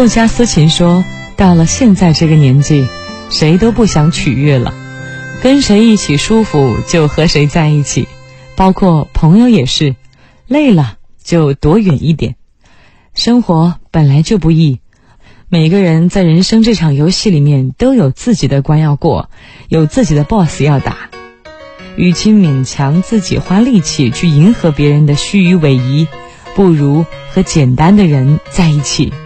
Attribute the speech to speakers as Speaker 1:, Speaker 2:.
Speaker 1: 作家思琴说，到了现在这个年纪，谁都不想取悦了，跟谁一起舒服就和谁在一起，包括朋友也是，累了就躲远一点。生活本来就不易，每个人在人生这场游戏里面都有自己的关要过，有自己的 boss 要打。与其勉强自己花力气去迎合别人的虚与委蛇，不如和简单的人在一起。